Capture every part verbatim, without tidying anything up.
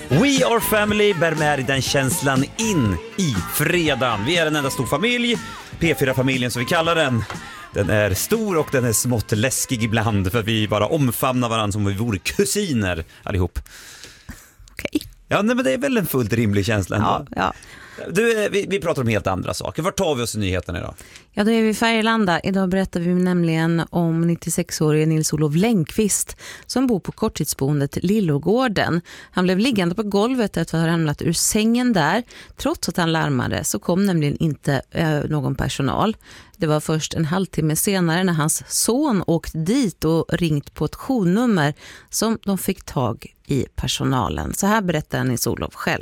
We are family bär med den känslan in i fredagen. Vi är en enda stor familj, P fyra-familjen som vi kallar den. Den är stor och den är smått läskig ibland för att vi bara omfamnar varandra som om vi vore kusiner allihop. Okej. Okay. Ja, nej, men det är väl en fullt rimlig känsla ändå. Ja, ja. Du, vi, vi pratar om helt andra saker. Var tar vi oss i nyheterna idag? Ja, då är vi i Färgelanda. Idag berättar vi nämligen om nittiosex-årige Nils-Olof Längqvist som bor på korttidsboendet Lillogården. Han blev liggande på golvet efter att ha ramlat ur sängen där. Trots att han larmade så kom nämligen inte eh, någon personal. Det var först en halvtimme senare när hans son åkt dit och ringt på ett journummer som de fick tag i personalen. Så här berättar Nils-Olof själv.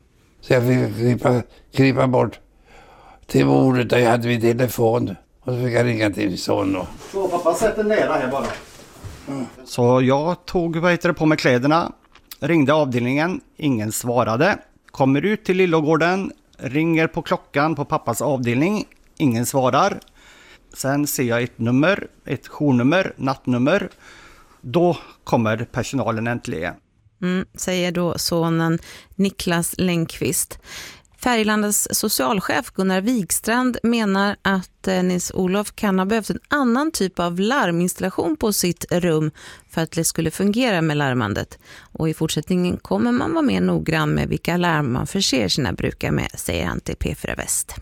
Så jag fick krypa, krypa bort till bordet där jag hade min telefon. Och så fick jag ringa till son. Och... Så pappa, sätter nära här bara. Mm. Så jag tog vad heter det, på mig kläderna, ringde avdelningen, ingen svarade. Kommer ut till Lillogården, ringer på klockan på pappas avdelning, ingen svarar. Sen ser jag ett nummer, ett journummer, nattnummer. Då kommer personalen äntligen. Mm, säger då sonen Niklas Längqvist. Färgelandas socialchef Gunnar Wigstrand menar att eh, Nils-Olof kan ha behövt en annan typ av larminstallation på sitt rum för att det skulle fungera med larmandet. Och i fortsättningen kommer man vara mer noggrann med vilka larm man förser sina brukare med, säger han till P fyra Väst.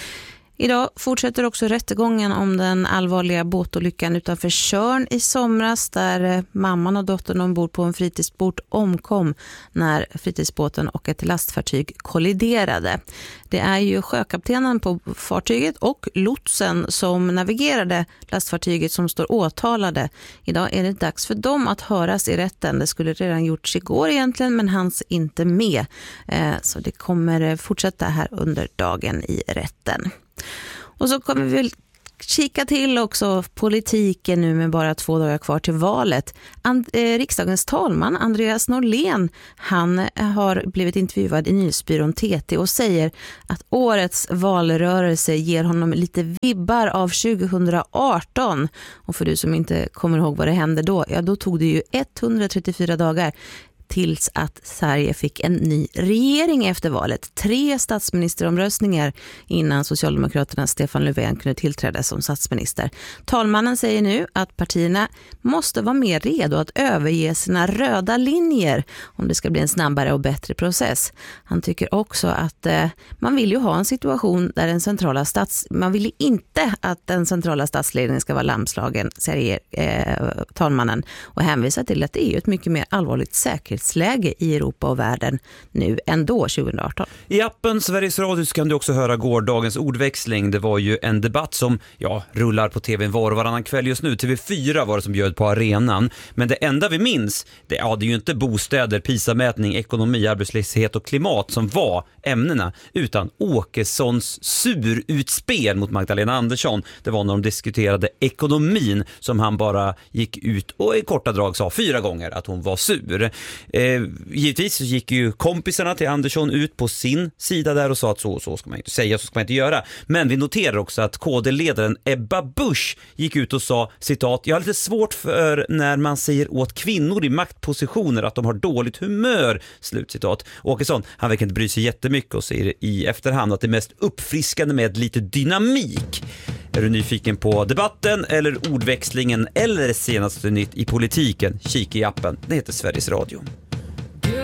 Idag fortsätter också rättegången om den allvarliga båtolyckan utanför Tjörn i somras där mamman och dottern ombord på en fritidsbåt omkom när fritidsbåten och ett lastfartyg kolliderade. Det är ju sjökaptenen på fartyget och lotsen som navigerade lastfartyget som står åtalade. Idag är det dags för dem att höras i rätten. Det skulle redan gjorts igår egentligen men hanns inte med. Så det kommer fortsätta här under dagen i rätten. Och så kommer vi väl kika till också politiken nu med bara två dagar kvar till valet. And, eh, riksdagens talman Andreas Norlén, han har blivit intervjuad i nyhetsbyrån T T och säger att årets valrörelse ger honom lite vibbar av tjugohundraarton. Och för du som inte kommer ihåg vad det hände då, ja då tog det ju etthundratrettiofyra dagar tills att Sverige fick en ny regering efter valet. Tre statsministeromröstningar innan Socialdemokraternas Stefan Löfven kunde tillträda som statsminister. Talmannen säger nu att partierna måste vara mer redo att överge sina röda linjer om det ska bli en snabbare och bättre process. Han tycker också att eh, man vill ju ha en situation där den centrala stats... Man vill inte att den centrala statsledningen ska vara lamslagen, säger eh, talmannen, och hänvisar till att det är ju ett mycket mer allvarligt säkerhet läge i Europa och världen nu ändå tjugohundraarton. I appen Sveriges Radio kan du också höra gårdagens ordväxling. Det var ju en debatt som ja, rullar på tvn var och varannan kväll just nu. T V fyra var det som bjöd på arenan. Men det enda vi minns, det, ja, det är ju inte bostäder, PISA-mätning, ekonomi, arbetslöshet och klimat som var ämnena, utan Åkessons surutspel mot Magdalena Andersson. Det var när de diskuterade ekonomin som han bara gick ut och i korta drag sa fyra gånger att hon var sur. Eh, givetvis så gick ju kompisarna till Andersson ut på sin sida där och sa att så så ska man inte säga, så ska man inte göra. Men vi noterar också att K D-ledaren Ebba Busch gick ut och sa, citat, jag har lite svårt för när man säger åt kvinnor i maktpositioner att de har dåligt humör, slutcitat. Åkesson, han verkar inte bry sig jättemycket och säger i efterhand att det är mest uppfriskande med lite dynamik. Är du nyfiken på debatten eller ordväxlingen eller senaste nytt i politiken? Kika i appen, det heter Sveriges Radio.